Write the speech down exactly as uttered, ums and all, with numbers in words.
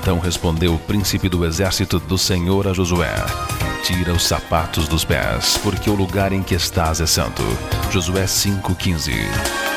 Então respondeu o príncipe do exército do Senhor a Josué: tira os sapatos dos pés, porque o lugar em que estás é santo. Josué cinco, quinze.